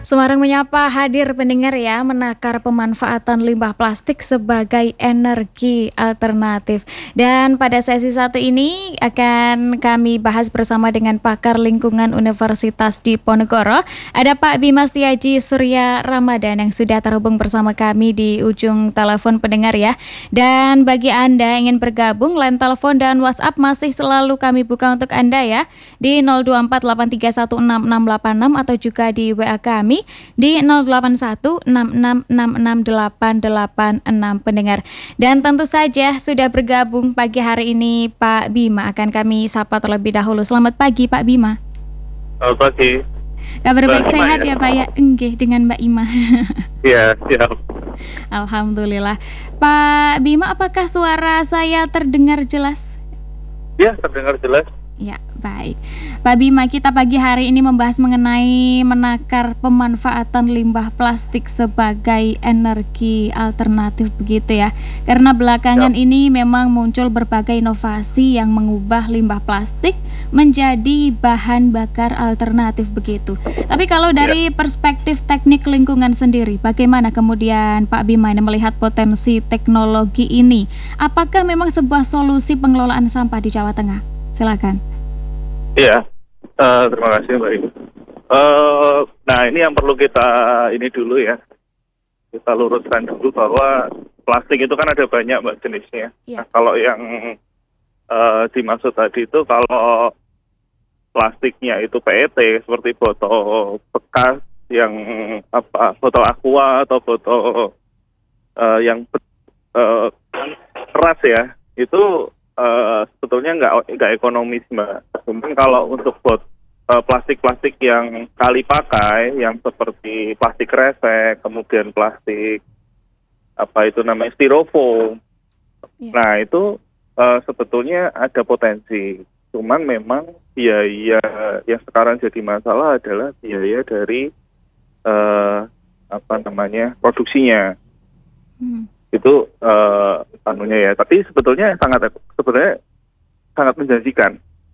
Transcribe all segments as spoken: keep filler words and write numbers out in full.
Semarang Menyapa hadir pendengar ya, menakar pemanfaatan limbah plastik sebagai energi alternatif. Dan pada sesi satu ini akan kami bahas bersama dengan pakar lingkungan Universitas Diponegoro. Ada Pak Bima Setiaji Surya Ramadan yang sudah terhubung bersama kami di ujung telepon pendengar ya. Dan bagi Anda yang ingin bergabung, line telepon dan WhatsApp masih selalu kami buka untuk Anda ya, di nol dua empat delapan tiga satu enam enam delapan enam atau juga di W A kami di nol delapan satu enam enam enam enam delapan delapan enam pendengar. Dan tentu saja sudah bergabung pagi hari ini Pak Bima, akan kami sapa terlebih dahulu. Selamat pagi Pak Bima. Selamat pagi. Kabar Mbak baik Ima sehat ya? ya Pak ya? Enggih, dengan Mbak Ima. Iya, siap. Alhamdulillah. Pak Bima, apakah suara saya terdengar jelas? Ya, terdengar jelas. Ya, baik. Pak Bima, kita pagi hari ini membahas mengenai menakar pemanfaatan limbah plastik sebagai energi alternatif begitu ya. Karena belakangan Ya. ini memang muncul berbagai inovasi yang mengubah limbah plastik menjadi bahan bakar alternatif begitu. Tapi kalau dari perspektif teknik lingkungan sendiri, bagaimana kemudian Pak Bima ini melihat potensi teknologi ini? Apakah memang sebuah solusi pengelolaan sampah di Jawa Tengah? Silakan. Iya, eh, terima kasih Mbak Ima. Eh, nah, ini yang perlu kita ini dulu ya. Kita luruskan dulu bahwa plastik itu kan ada banyak Mbak jenisnya. Iya. Nah, kalau yang eh, dimaksud tadi itu kalau plastiknya itu P E T seperti botol bekas yang apa botol aqua atau botol eh, yang eh, keras ya, itu Uh, sebetulnya nggak nggak ekonomis Mbak. Cuman kalau untuk bot uh, plastik-plastik yang kali pakai, yang seperti plastik kresek, kemudian plastik apa itu namanya styrofoam, Yeah. nah itu uh, sebetulnya ada potensi. Cuman memang biaya yang sekarang jadi masalah adalah biaya dari uh, apa namanya produksinya. Hmm. Itu uh, anunya ya, tapi sebetulnya sangat sebetulnya sangat menjanjikan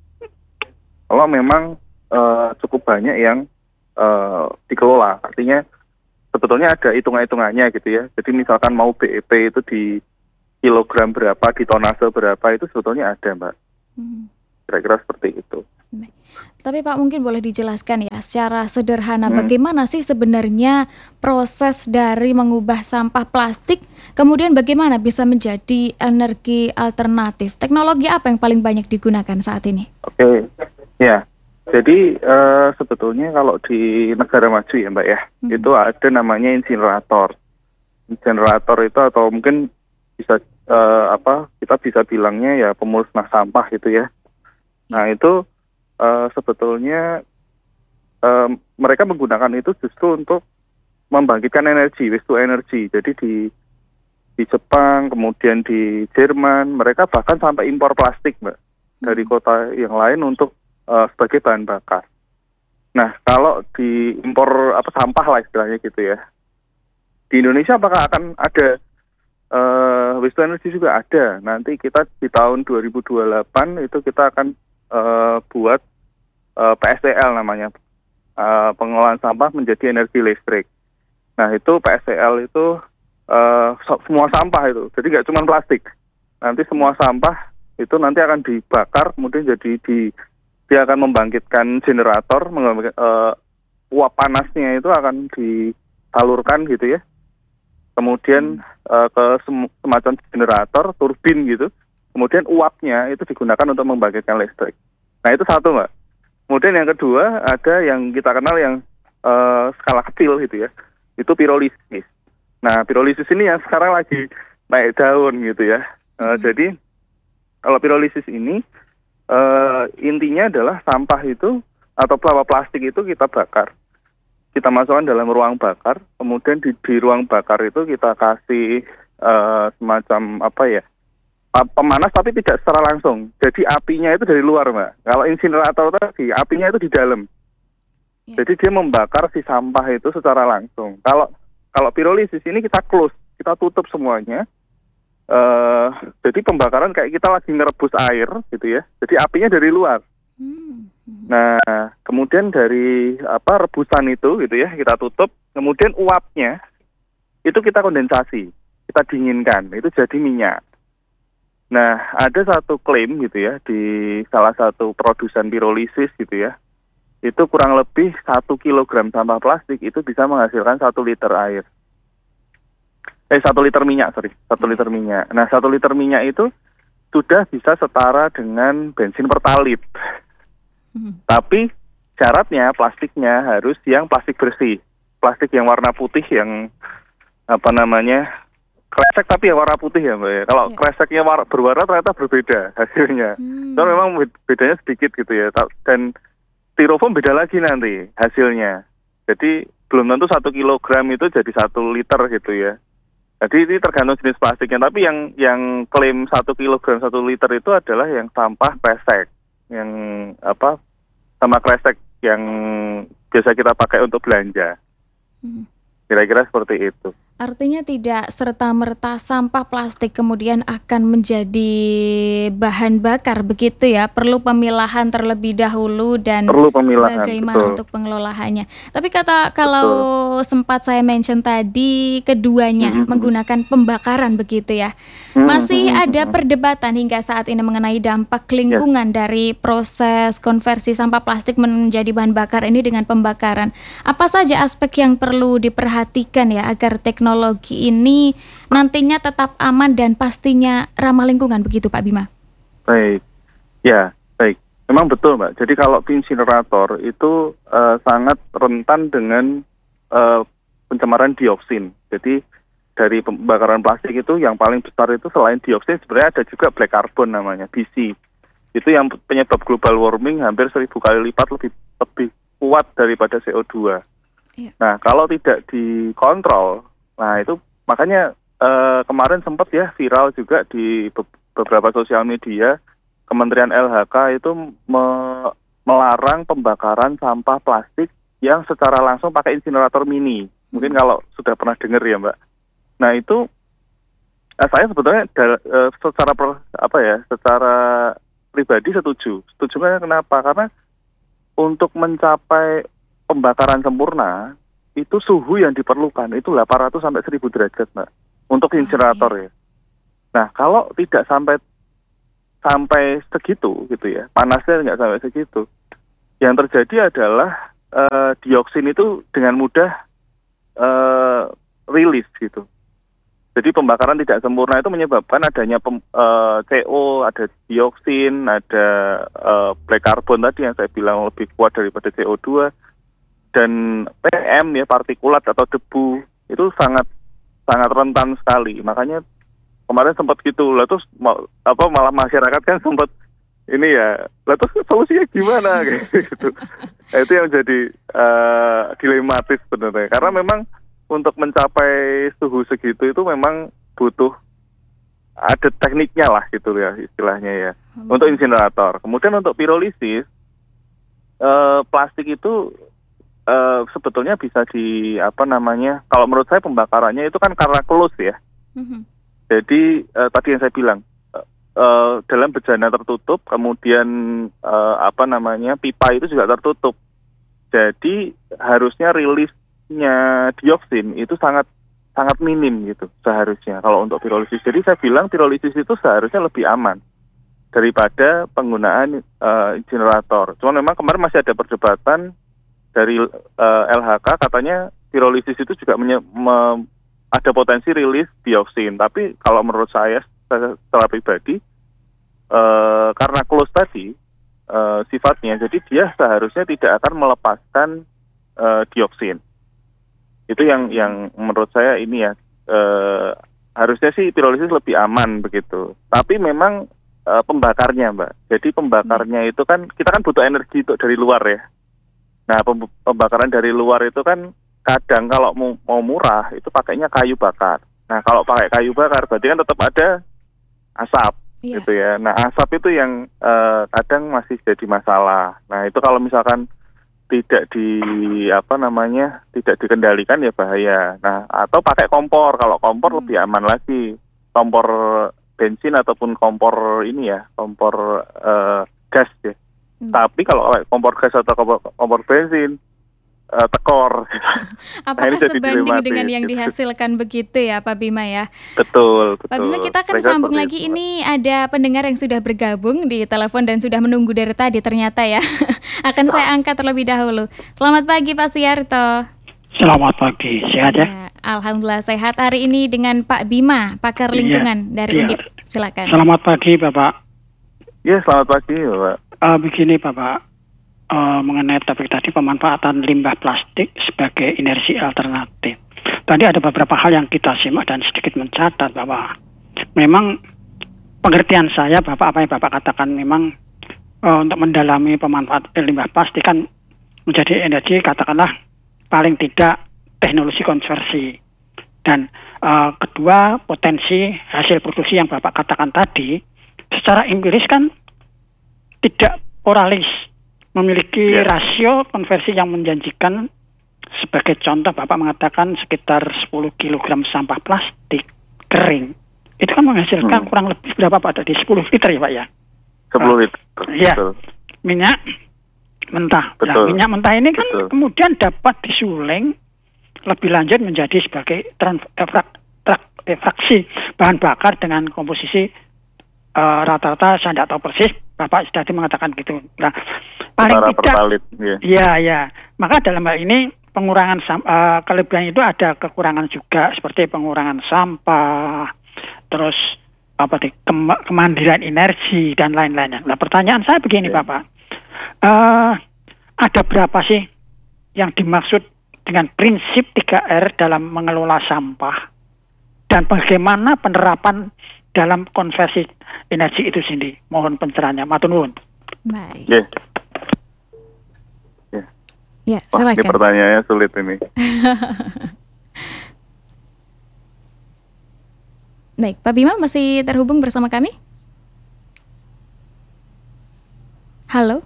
kalau memang uh, cukup banyak yang uh, dikelola. Artinya sebetulnya ada hitungan-hitungannya gitu ya. Jadi misalkan mau B E P itu di kilogram berapa, di tonase berapa, itu sebetulnya ada Mbak. Hmm. Kira-kira seperti itu. Tapi Pak, mungkin boleh dijelaskan ya secara sederhana Hmm. bagaimana sih sebenarnya proses dari mengubah sampah plastik kemudian bagaimana bisa menjadi energi alternatif? Teknologi apa yang paling banyak digunakan saat ini? Oke, ya. Jadi uh, sebetulnya kalau di negara maju ya Mbak ya, Hmm. itu ada namanya insinerator. Insinerator itu atau mungkin bisa uh, apa kita bisa bilangnya ya pemusnah sampah gitu ya. Nah itu uh, sebetulnya uh, mereka menggunakan itu justru untuk membangkitkan energi, waste to energy. Jadi di di Jepang, kemudian di Jerman, mereka bahkan sampai impor plastik Mbak dari kota yang lain untuk uh, sebagai bahan bakar. Nah kalau di impor apa sampah lah istilahnya gitu ya. Di Indonesia apakah akan ada uh, waste to energy? Juga ada. Nanti kita di tahun dua ribu dua puluh delapan itu kita akan Uh, buat uh, P S E L namanya, uh, pengolahan sampah menjadi energi listrik. Nah itu P S E L itu uh, so, semua sampah itu, jadi nggak cuma plastik. Nanti semua sampah itu nanti akan dibakar, kemudian jadi di dia akan membangkitkan generator, uh, uap panasnya itu akan disalurkan gitu ya. Kemudian uh, ke sem- semacam generator, turbin gitu. Kemudian uapnya itu digunakan untuk membangkitkan listrik. Nah itu satu Mbak. Kemudian yang kedua ada yang kita kenal yang uh, skala kecil gitu ya. Itu pirolisis. Nah pirolisis ini yang sekarang lagi naik daun gitu ya. Uh, hmm. Jadi kalau pirolisis ini uh, intinya adalah sampah itu atau sampah plastik itu kita bakar. Kita masukkan dalam ruang bakar. Kemudian di, di ruang bakar itu kita kasih uh, semacam apa ya, pemanas tapi tidak secara langsung. Jadi apinya itu dari luar Mbak. Kalau insinerator tadi apinya itu di dalam. Yeah. Jadi dia membakar si sampah itu secara langsung. Kalau kalau pirolisis ini kita close, kita tutup semuanya. Uh, jadi pembakaran kayak kita lagi ngerebus air gitu ya. Jadi apinya dari luar. Hmm. Mhm. Nah, kemudian dari apa rebusan itu gitu ya, kita tutup, kemudian uapnya itu kita kondensasi, kita dinginkan, itu jadi minyak. Nah, ada satu klaim gitu ya di salah satu produsen pirolisis gitu ya, itu kurang lebih satu kilogram sampah plastik itu bisa menghasilkan satu liter air. Eh, satu liter minyak, sorry, satu Iya. liter minyak. Nah, satu liter minyak itu sudah bisa setara dengan bensin pertalit. Mhm. Tapi syaratnya plastiknya harus yang plastik bersih, plastik yang warna putih yang apa namanya kresek tapi yang warna putih ya mbak ya. Kalau Iya. kreseknya war- berwarna ternyata berbeda hasilnya. Itu Hmm. memang bed- bedanya sedikit gitu ya. Ta- Dan styrofoam beda lagi nanti hasilnya. Jadi belum tentu satu kilogram itu jadi satu liter gitu ya. Jadi ini tergantung jenis plastiknya. Tapi yang yang klaim satu kilogram satu liter itu adalah yang sampah kresek, yang apa sama kresek yang biasa kita pakai untuk belanja. Mhm. Kira-kira seperti itu. Artinya tidak serta-merta sampah plastik kemudian akan menjadi bahan bakar begitu ya, perlu pemilahan terlebih dahulu dan Perlu pemilahan, bagaimana betul, untuk pengelolaannya. Tapi kata kalau betul. sempat saya mention tadi keduanya Mhm, mhm. menggunakan pembakaran begitu ya. Mhm, Masih mhm, ada mhm. perdebatan hingga saat ini mengenai dampak Yes, lingkungan dari proses konversi sampah plastik menjadi bahan bakar ini dengan pembakaran. Apa saja aspek yang perlu diperhatikan ya agar teknologi ini nantinya tetap aman dan pastinya ramah lingkungan begitu Pak Bima? baik. Ya, baik. Memang betul, Mbak. Jadi kalau insinerator itu eh, sangat rentan dengan eh, pencemaran dioksin. Jadi dari pembakaran plastik itu yang paling besar itu selain dioksin sebenarnya ada juga black carbon namanya, B C. Itu yang penyebab global warming hampir seribu kali lipat lebih lebih kuat daripada C O dua. Iya. Nah, kalau tidak dikontrol, nah itu makanya eh, kemarin sempat ya viral juga di be- beberapa sosial media, Kementerian L H K itu me- melarang pembakaran sampah plastik yang secara langsung pakai insinerator mini. Mungkin Mhm. kalau sudah pernah dengar ya, Mbak. Nah, itu eh, saya sebetulnya dal- eh, secara per- apa ya, secara pribadi setuju. Setuju kenapa? Karena untuk mencapai pembakaran sempurna itu suhu yang diperlukan itu delapan ratus sampai seribu derajat, Mbak, untuk Oh insinerator iya. ya. Nah, kalau tidak sampai sampai segitu gitu ya, panasnya nggak sampai segitu, yang terjadi adalah eh, dioksin itu dengan mudah eh, rilis gitu. Jadi pembakaran tidak sempurna itu menyebabkan adanya pem, eh, C O, ada dioksin, ada eh, black carbon tadi yang saya bilang lebih kuat daripada C O dua, dan P M ya, partikulat atau debu itu sangat sangat rentan sekali. Makanya kemarin sempat gitu lah, terus ma- apa malah masyarakat kan sempat ini ya, lah terus solusinya gimana kayak gitu. Nah, itu yang jadi eh, dilematis sebenarnya, karena Iya. memang untuk mencapai suhu segitu itu memang butuh ada tekniknya lah gitu ya istilahnya ya, Oh, untuk betul. insinerator. Kemudian untuk pirolisis, eh, plastik itu eh, sebetulnya bisa di apa namanya, kalau menurut saya pembakarannya itu kan karena close ya. Mhm. Jadi eh, tadi yang saya bilang eh, eh, dalam bejana tertutup, kemudian eh, apa namanya pipa itu juga tertutup. Jadi harusnya rilisnya dioksin itu sangat sangat minim gitu seharusnya kalau untuk pirolisis. Jadi saya bilang pirolisis itu seharusnya lebih aman daripada penggunaan eh, insinerator. Cuma memang kemarin masih ada perdebatan dari eh, L H K, katanya pirolisis itu juga menye- me- ada potensi rilis dioksin. Tapi kalau menurut saya, saya secara pribadi, eh, karena close tadi eh, sifatnya, jadi dia seharusnya tidak akan melepaskan eh, dioksin. Itu yang yang menurut saya ini ya, eh, harusnya sih pirolisis lebih aman begitu. Tapi memang eh, pembakarnya, Mbak. Jadi Iya. pembakarnya itu kan kita kan butuh energi untuk dari luar ya. Nah, pem- pembakaran dari luar itu kan kadang kalau mau, mau murah itu pakainya kayu bakar. Nah, kalau pakai kayu bakar berarti kan tetap ada asap Iya. gitu ya. Nah, asap itu yang eh, kadang masih jadi masalah. Nah, itu kalau misalkan tidak di apa namanya tidak dikendalikan ya bahaya. Nah, atau pakai kompor. Kalau kompor Hmm. lebih aman lagi. Kompor bensin ataupun kompor ini ya, kompor eh, gas ya. Hmm. Tapi kalau kayak kompor gas atau kompor, kompor bensin uh, tekor. Nah, ini Apakah jadi sebanding dilematis dengan yang gitu. dihasilkan begitu ya Pak Bima ya? Betul, Pak Bima, betul. kita akan Kira-kira sambung seperti lagi. itu, Mbak. Ini ada pendengar yang sudah bergabung di telepon dan sudah menunggu dari tadi ternyata ya. Akan saya angkat terlebih dahulu. Selamat pagi Pak Suyarto. Selamat pagi, sehat ya? Ya, Alhamdulillah sehat. Hari ini dengan Pak Bima, pakar Iya, lingkungan dari iya. Undip. Silakan. Selamat pagi Bapak. Ya, selamat pagi, Bapak. Uh, begini Bapak, uh, mengenai topik tadi pemanfaatan limbah plastik sebagai energi alternatif. Tadi ada beberapa hal yang kita simak dan sedikit mencatat bahwa memang pengertian saya Bapak, apa yang Bapak katakan memang uh, untuk mendalami pemanfaatan limbah plastik kan menjadi energi katakanlah paling tidak teknologi konversi. Dan uh, kedua, potensi hasil produksi yang Bapak katakan tadi secara empiris kan tidak oralis, memiliki Ya. rasio konversi yang menjanjikan. Sebagai contoh Bapak mengatakan sekitar sepuluh kilogram sampah plastik kering itu kan menghasilkan Hmm. kurang lebih berapa Pak? Di sepuluh liter ya Pak ya? sepuluh liter. Iya. Betul. Minyak mentah. Nah, Betul. minyak mentah ini kan Betul. kemudian dapat disuling lebih lanjut menjadi sebagai trans- efrak- trak- fraksi bahan bakar dengan komposisi eh, rata-rata saya tidak tahu persis. Bapak tadi mengatakan gitu. Nah, paling Setara tidak, pertalit. Ya. iya ya. Maka dalam hal ini pengurangan sam- eh, kelebihan itu ada kekurangan juga seperti pengurangan sampah, terus apa sih kem- kemandirian energi dan lain-lainnya. Nah, pertanyaan saya begini Ya. Bapak. Eh, ada berapa sih yang dimaksud dengan prinsip tiga R dalam mengelola sampah dan bagaimana penerapan dalam konversi energi itu sendiri? Mohon pencerahannya. Matur nuwun. Baik. Ya. Ya. Ya, Wah, ini silakan. pertanyaannya sulit ini. Baik, Pak Bima masih terhubung bersama kami? Halo?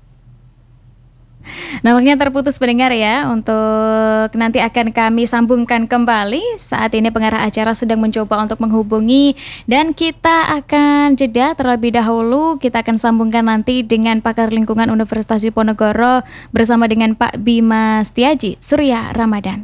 Nampaknya terputus pendengar ya. Untuk nanti akan kami sambungkan kembali. Saat ini pengarah acara sedang mencoba untuk menghubungi. Dan kita akan jeda terlebih dahulu. Kita akan sambungkan nanti dengan pakar lingkungan Universitas Diponegoro bersama dengan Pak Bima Setiaji, Surya Ramadan.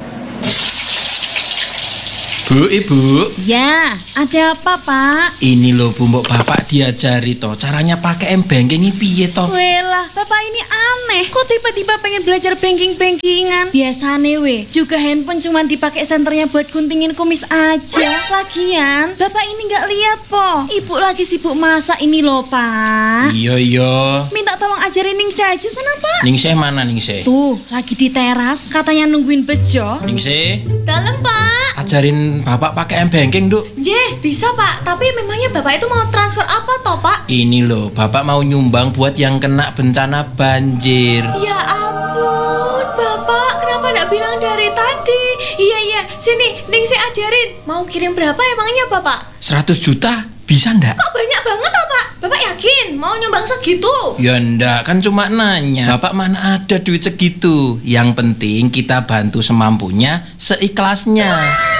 Bu, Ibu, Ya, ada apa Pak? ini loh Bu, mbok Bapak diajari toh caranya pakai m-banking ini piye toh? Welah, Bapak ini aneh. Kok tiba-tiba pengen belajar banking-bankingan? Biasane we, juga handphone cuma dipakai senternya buat guntingin kumis aja. Lagian, Bapak ini nggak lihat po. Ibu lagi sibuk masak ini loh Pak. Iya iya. Minta tolong ajarin Ningsih aja sana Pak. Ningsih mana Ningsih? Tuh, lagi di teras, katanya nungguin bejo. Ningsih, Dalam Pak. ajarin Bapak pakai m-banking, Duk. Jeh, bisa Pak. Tapi memangnya Bapak itu mau transfer apa toh Pak? Ini loh, Bapak mau nyumbang buat yang kena bencana banjir. Ya ampun, Bapak kenapa nggak bilang dari tadi? Iya iya, sini Ningsih ajarin. Mau kirim berapa emangnya Bapak? seratus juta bisa ndak? Kok banyak banget ah Pak? Bapak yakin mau nyumbang segitu? Ya ndak, kan cuma nanya. Bapak mana ada duit segitu. Yang penting kita bantu semampunya, seikhlasnya.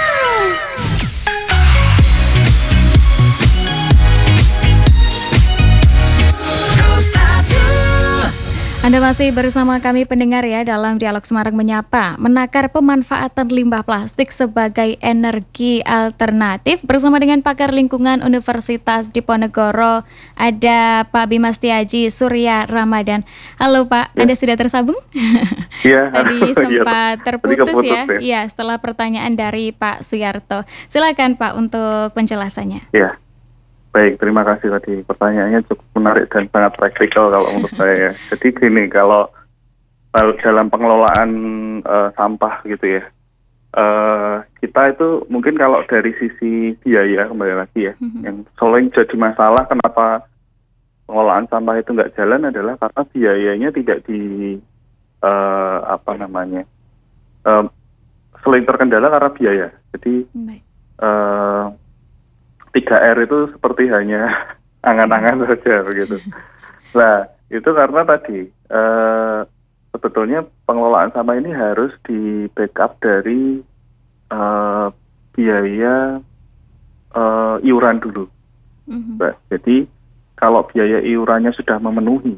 Anda masih bersama kami pendengar ya dalam Dialog Semarang Menyapa, menakar pemanfaatan limbah plastik sebagai energi alternatif bersama dengan pakar lingkungan Universitas Diponegoro, ada Pak Bima Setiaji, Surya Ramadan. Halo Pak, Ya. Anda sudah tersambung? Iya. Tadi Iya, sempat tadi terputus keputus ya. ya. Iya, setelah pertanyaan dari Pak Suyarto. Silakan Pak untuk penjelasannya. Ya. Baik, terima kasih tadi. Pertanyaannya cukup menarik dan sangat praktikal kalau menurut saya. Jadi gini, kalau kalau dalam pengelolaan eh, sampah gitu ya, eh, kita itu mungkin kalau dari sisi biaya kembali lagi ya, Mhm. yang selalu jadi masalah kenapa pengelolaan sampah itu nggak jalan adalah karena biayanya tidak di eh, apa namanya, eh, selain terkendala karena biaya. Jadi Baik. eh, tiga R itu seperti hanya angan-angan saja begitu. Nah, itu karena tadi eh, sebetulnya pengelolaan sampah ini harus di backup dari eh, biaya eh, iuran dulu. Mhm. Mbak. Jadi kalau biaya iurannya sudah memenuhi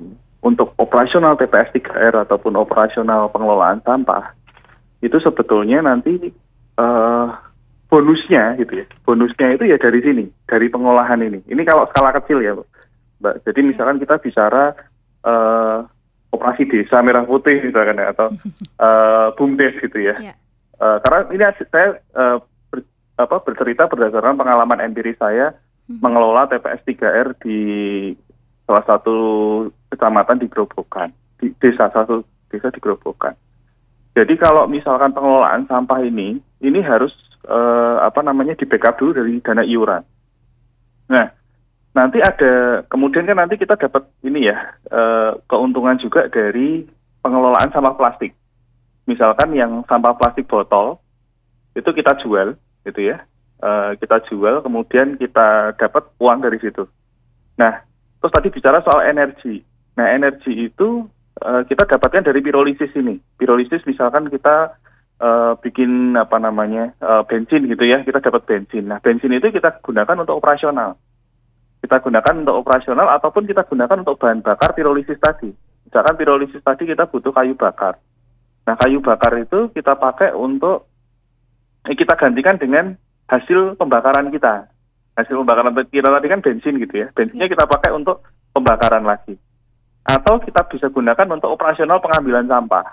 untuk operasional T P S tiga R ataupun operasional pengelolaan sampah, itu sebetulnya nanti uh, bonusnya gitu ya. Bonusnya itu ya dari sini, dari pengolahan ini. Ini kalau skala kecil ya, Mbak. Jadi misalkan kita bicara uh, operasi desa merah putih misalkan ya, atau uh, BUMDes gitu ya. Yeah. Uh, karena ini saya uh, ber, apa, bercerita berdasarkan pengalaman empiris saya hmm. mengelola T P S tiga R di salah satu kecamatan di Grobogan, di desa satu desa di Grobogan. Jadi kalau misalkan pengelolaan sampah ini, ini harus uh, apa namanya di backup dulu dari dana iuran. Nah, nanti ada kemudian kan nanti kita dapat ini ya uh, keuntungan juga dari pengelolaan sampah plastik. Misalkan yang sampah plastik botol itu kita jual, gitu ya, uh, kita jual, kemudian kita dapat uang dari situ. Nah, terus tadi bicara soal energi. Nah, energi itu uh, kita dapatkan dari pirolisis ini. Pirolisis misalkan kita uh, bikin apa namanya uh, bensin gitu ya, kita dapat bensin. Nah, bensin itu kita gunakan untuk operasional. Kita gunakan untuk operasional ataupun kita gunakan untuk bahan bakar pirolisis tadi. Misalkan pirolisis tadi kita butuh kayu bakar. Nah, kayu bakar itu kita pakai untuk, eh, kita gantikan dengan hasil pembakaran kita. Hasil pembakaran kita tadi kan bensin gitu ya. Bensinnya kita pakai untuk pembakaran lagi. Atau kita bisa gunakan untuk operasional pengambilan sampah.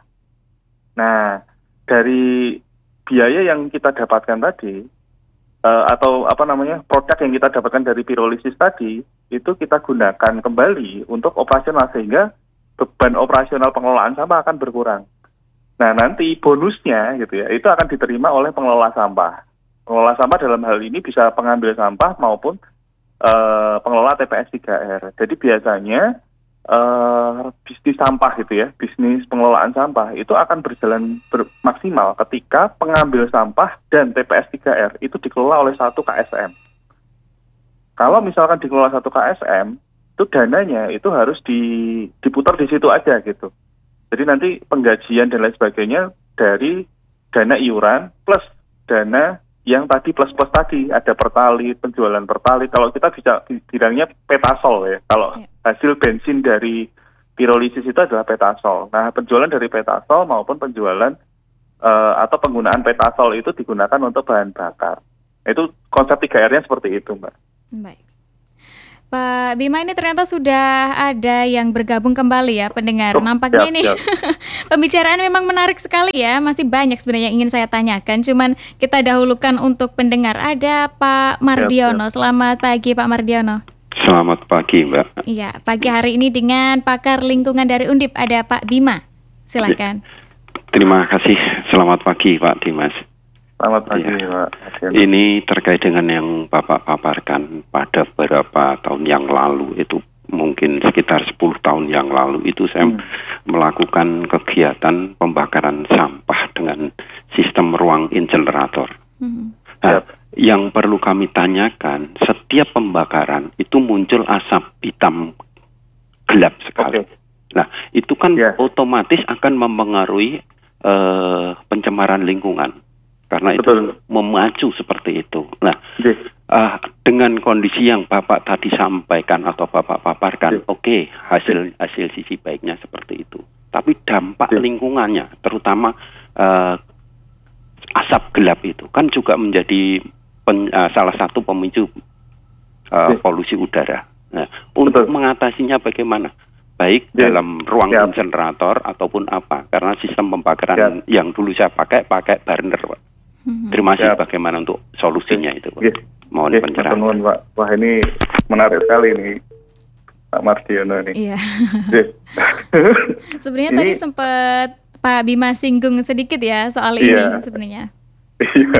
Nah, dari biaya yang kita dapatkan tadi, uh, atau apa namanya, produk yang kita dapatkan dari pirolisis tadi, itu kita gunakan kembali untuk operasional sehingga beban operasional pengelolaan sampah akan berkurang. Nah, nanti bonusnya gitu ya, itu akan diterima oleh pengelola sampah. Pengelola sampah dalam hal ini bisa pengambil sampah maupun uh, pengelola T P S tiga R. Jadi biasanya uh, bisnis sampah gitu ya, bisnis pengelolaan sampah itu akan berjalan ber- maksimal ketika pengambil sampah dan T P S tiga R itu dikelola oleh satu K S M. Kalau misalkan dikelola satu K S M, itu dananya itu harus di, diputar di situ aja gitu. Jadi nanti penggajian dan lain sebagainya dari dana iuran plus dana yang tadi plus-plus tadi. Ada pertalit, penjualan pertalit. Kalau kita bisa bilangnya petasol ya. Kalau ya. Hasil bensin dari pirolisis itu adalah petasol. Nah, penjualan dari petasol maupun penjualan uh, atau penggunaan petasol itu digunakan untuk bahan bakar. Itu konsep tiga R-nya seperti itu, Mbak. Baik. Pak Bima, ini ternyata sudah ada yang bergabung kembali ya pendengar. Oh, Nampaknya siap, ini siap. Pembicaraan memang menarik sekali ya. Masih banyak sebenarnya yang ingin saya tanyakan. Cuman kita dahulukan untuk pendengar. Ada Pak Mardiono. Siap, siap. Selamat pagi Pak Mardiono. Selamat pagi Mbak. Iya, pagi hari ini dengan pakar lingkungan dari Undip ada Pak Bima. Silakan. Terima kasih. Selamat pagi Pak Dimas. Selamat pagi, ya. Pak. Ini terkait dengan yang Bapak paparkan pada beberapa tahun yang lalu, itu mungkin sekitar sepuluh tahun yang lalu, itu saya hmm. melakukan kegiatan pembakaran sampah dengan sistem ruang incinerator. Hmm. Nah, yang perlu kami tanyakan, setiap pembakaran itu muncul asap hitam gelap sekali. Okay. Nah, itu kan yeah. otomatis akan mempengaruhi uh, pencemaran lingkungan. Karena itu Betul. memacu seperti itu. Nah, uh, dengan kondisi yang Bapak tadi sampaikan atau Bapak paparkan, oke, okay, hasil hasil sisi baiknya seperti itu. Tapi dampak Jee. lingkungannya, terutama uh, asap gelap itu, kan juga menjadi pen, uh, salah satu pemicu uh, polusi udara. Nah, untuk Betul. mengatasinya bagaimana? Baik Jee. dalam ruang Siap. incinerator ataupun apa? Karena sistem pembakaran Siap. yang dulu saya pakai, pakai burner, Pak. Terima kasih ya. Bagaimana untuk solusinya itu, Pak. Yes. Mohon yes, pencerahan. Mohon, Pak. Wah, ini menarik sekali ini Pak Mardiono ini. Iya. Yes. Sebenarnya ini... tadi sempat Pak Bima singgung sedikit ya soal iya. ini sebenarnya. Iya.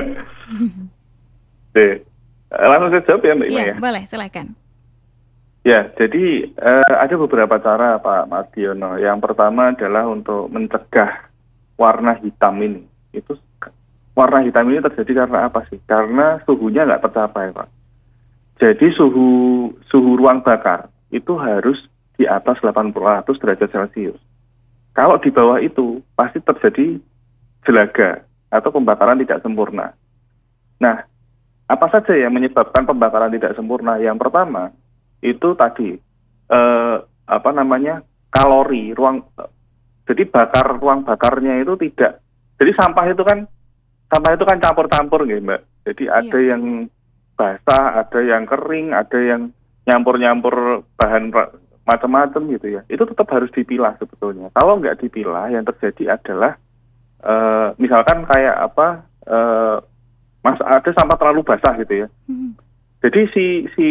Langsung saya jawab ya Mbak Ima ya? ya. Boleh, silakan. Ya, jadi uh, ada beberapa cara Pak Mardiono. Yang pertama adalah untuk mencegah warna hitam ini. Itu Warna hitam ini terjadi karena apa sih? Karena suhunya nggak tercapai, Pak. Jadi suhu suhu ruang bakar itu harus di atas delapan puluh derajat Celcius. Kalau di bawah itu pasti terjadi jelaga atau pembakaran tidak sempurna. Nah, apa saja yang menyebabkan pembakaran tidak sempurna? Yang pertama itu tadi eh, apa namanya kalori ruang. Jadi bakar ruang bakarnya itu tidak. Jadi sampah itu kan sampah itu kan campur-campur gitu Mbak. Jadi ada Iya. yang basah, ada yang kering, ada yang nyampur-nyampur bahan ra- macam-macam gitu ya. Itu tetap harus dipilah sebetulnya. Kalau nggak dipilah, yang terjadi adalah eh, misalkan kayak apa, eh, mas ada sampah terlalu basah gitu ya. Mhm. Jadi si si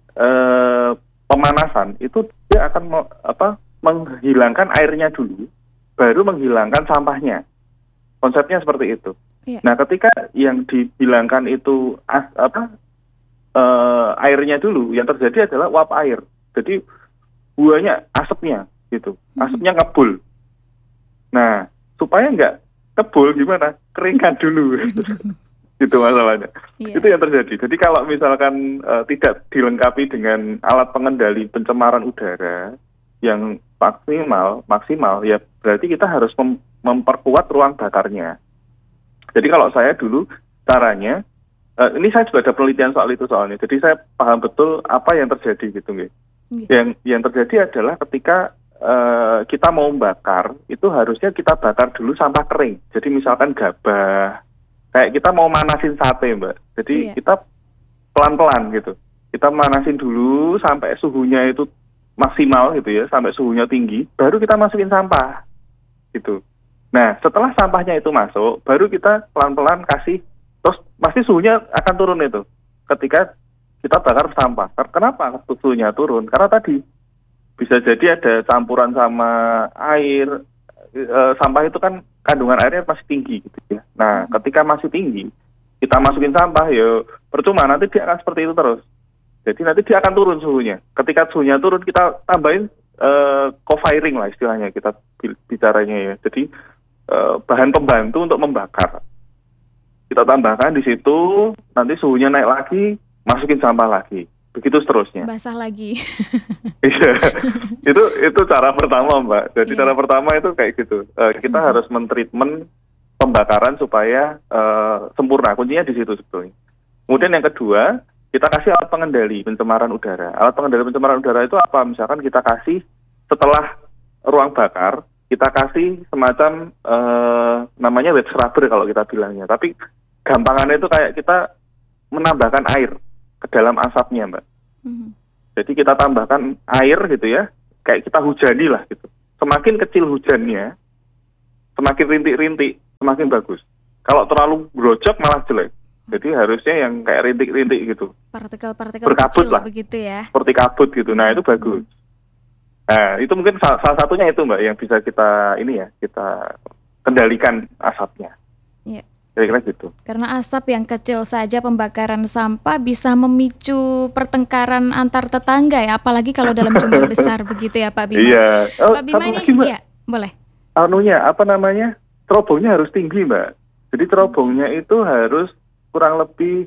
eh, pemanasan itu dia akan me- apa menghilangkan airnya dulu, baru menghilangkan sampahnya. Konsepnya seperti itu. Iya. Nah, ketika yang dibilangkan itu as, apa eh, airnya dulu, yang terjadi adalah uap air. Jadi buahnya asapnya gitu, asapnya ngebul. Nah, supaya nggak kebul gimana? Keringkan dulu. Gitu masalahnya. Iya. Itu yang terjadi. Jadi kalau misalkan eh, tidak dilengkapi dengan alat pengendali pencemaran udara yang maksimal, maksimal ya berarti kita harus mem- memperkuat ruang bakarnya. Jadi kalau saya dulu caranya, eh, ini saya juga ada penelitian soal itu soalnya. Jadi saya paham betul apa yang terjadi gitu, nggih. Iya. Yang yang terjadi adalah ketika eh, kita mau bakar itu harusnya kita bakar dulu sampah kering. Jadi misalkan gabah, kayak kita mau manasin sate Mbak. Jadi Iya. kita pelan-pelan gitu. Kita manasin dulu sampai suhunya itu maksimal gitu ya, sampai suhunya tinggi, baru kita masukin sampah gitu. Nah, setelah sampahnya itu masuk, baru kita pelan-pelan kasih, terus pasti suhunya akan turun itu ketika kita bakar sampah. Kenapa suhunya turun? Karena tadi bisa jadi ada campuran sama air, e, sampah itu kan kandungan airnya masih tinggi gitu ya. Nah, ketika masih tinggi, kita masukin sampah, ya percuma, nanti dia akan seperti itu terus. Jadi nanti dia akan turun suhunya. Ketika suhunya turun, kita tambahin uh, co-firing lah istilahnya, kita bicaranya ya. Jadi uh, bahan pembantu untuk membakar. Kita tambahkan di situ, nanti suhunya naik lagi, masukin sampah lagi. Begitu seterusnya. Basah lagi. Iya, itu itu cara pertama Mbak. Jadi Iya. cara pertama itu kayak gitu. Uh, kita harus mentreatment pembakaran supaya uh, sempurna. Kuncinya di situ sebetulnya. Kemudian yang kedua, kita kasih alat pengendali pencemaran udara. Alat pengendali pencemaran udara itu apa? Misalkan kita kasih setelah ruang bakar, kita kasih semacam eh, namanya wet scrubber kalau kita bilangnya. Tapi gampangannya itu kayak kita menambahkan air ke dalam asapnya, Mbak. Mhm. Jadi kita tambahkan air gitu ya, kayak kita hujani lah gitu. Semakin kecil hujannya, semakin rintik-rintik, semakin bagus. Kalau terlalu grojok malah jelek. Jadi harusnya yang kayak rintik-rintik gitu, Partikel-partikel Berkabut kecil lah. begitu ya. seperti kabut gitu. Nah itu bagus. Nah itu mungkin salah, salah satunya itu Mbak yang bisa kita ini ya kita kendalikan asapnya. Iya. Kira-kira gitu. Karena asap yang kecil saja pembakaran sampah bisa memicu pertengkaran antar tetangga ya, apalagi kalau dalam jumlah besar begitu ya Pak Bima. Iya. Oh, Pak Bima satu ini, lagi, Mbak. iya, boleh. Anunya apa namanya? Terobongnya harus tinggi Mbak. Jadi terobongnya itu harus kurang lebih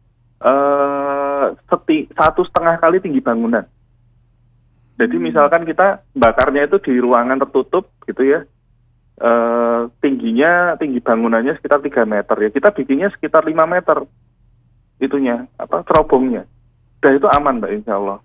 eh seti, satu setengah kali tinggi bangunan. Jadi Hmm. misalkan kita bakarnya itu di ruangan tertutup gitu ya, eh tingginya tinggi bangunannya sekitar tiga meter ya, kita bikinnya sekitar lima meter itunya apa terobongnya. Dan itu aman Mbak insya Allah.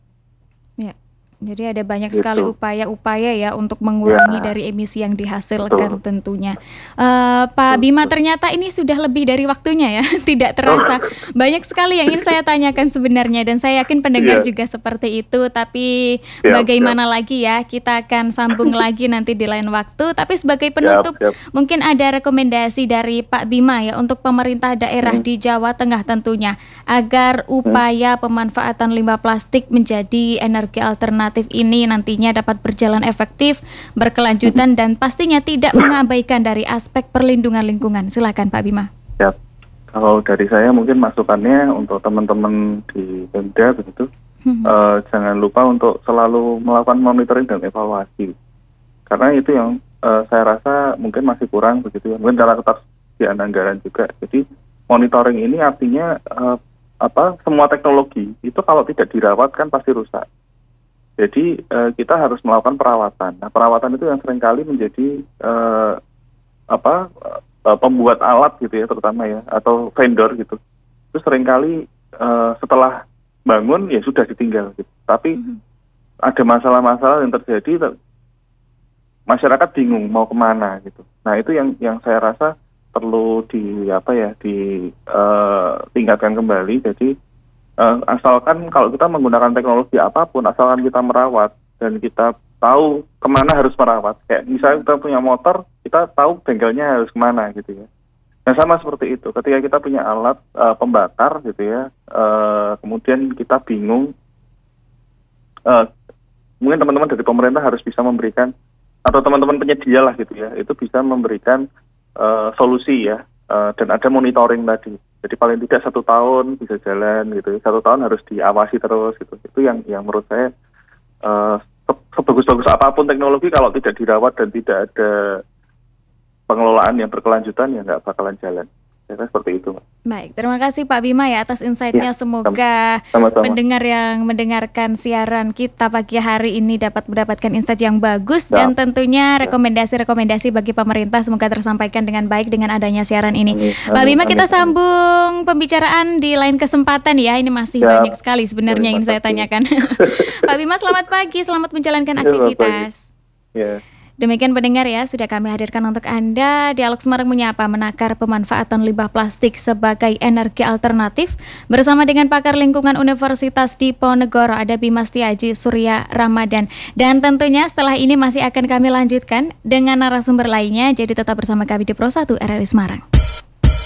Jadi ada banyak Gitu. sekali upaya-upaya ya untuk mengurangi Ya. dari emisi yang dihasilkan Betul. tentunya. Eh, Pak Betul, Bima, betul. ternyata ini sudah lebih dari waktunya ya, tidak terasa. Banyak sekali yang ingin saya tanyakan sebenarnya dan saya yakin pendengar Iya. juga seperti itu. Tapi Siap, bagaimana lagi ya, kita akan sambung lagi nanti di lain waktu. Tapi sebagai penutup, Siap, siap. mungkin ada rekomendasi dari Pak Bima ya untuk pemerintah daerah Hmm. di Jawa Tengah tentunya agar upaya pemanfaatan limbah plastik menjadi energi alternatif ini nantinya dapat berjalan efektif, berkelanjutan dan pastinya tidak mengabaikan dari aspek perlindungan lingkungan. Silakan Pak Bima. Siap. Kalau dari saya mungkin masukannya untuk teman-teman di Pemda begitu, Hmm. eh, jangan lupa untuk selalu melakukan monitoring dan evaluasi. Karena itu yang eh, saya rasa mungkin masih kurang begitu ya. Mungkin cara ketersediaan anggaran juga. Jadi monitoring ini artinya eh, apa? Semua teknologi itu kalau tidak dirawat kan pasti rusak. Jadi eh, kita harus melakukan perawatan. Nah perawatan itu yang seringkali menjadi eh, apa eh, pembuat alat gitu ya terutama ya atau vendor gitu. Itu seringkali eh, setelah bangun ya sudah ditinggal gitu. Tapi Mhm. ada masalah-masalah yang terjadi masyarakat bingung mau kemana gitu. Nah itu yang yang saya rasa perlu di apa ya ditingkatkan uh, kembali. Jadi uh, asalkan kalau kita menggunakan teknologi apapun, asalkan kita merawat dan kita tahu kemana harus merawat. Kayak misalnya kita punya motor, kita tahu bengkelnya harus kemana gitu ya. Nah sama seperti itu. Ketika kita punya alat uh, pembakar gitu ya, uh, kemudian kita bingung, uh, mungkin teman-teman dari pemerintah harus bisa memberikan, atau teman-teman penyedia lah gitu ya, itu bisa memberikan uh, solusi ya, uh, dan ada monitoring tadi. Jadi paling tidak satu tahun bisa jalan gitu, satu tahun harus diawasi terus gitu. Itu yang yang menurut saya uh, sebagus-bagus apapun teknologi kalau tidak dirawat dan tidak ada pengelolaan yang berkelanjutan ya nggak bakalan jalan. Ya, seperti itu. Baik, terima kasih Pak Bima ya atas insight-nya. Ya, semoga sama-sama. pendengar yang mendengarkan siaran kita pagi hari ini dapat mendapatkan insight yang bagus ya. Dan tentunya rekomendasi-rekomendasi bagi pemerintah semoga tersampaikan dengan baik dengan adanya siaran ini. Amin, Pak Bima, amin, kita amin. Sambung pembicaraan di lain kesempatan ya. Ini masih ya. Banyak sekali sebenarnya yang saya tanyakan. Pak Bima, selamat pagi, selamat menjalankan ya, aktivitas. Ya. Demikian pendengar ya, sudah kami hadirkan untuk Anda Dialog Semarang Menyapa, menakar pemanfaatan limbah plastik sebagai energi alternatif bersama dengan pakar lingkungan Universitas Diponegoro, ada Bima Setiaji Surya Ramadan. Dan tentunya setelah ini masih akan kami lanjutkan dengan narasumber lainnya, jadi tetap bersama kami di Pro satu R R I Semarang.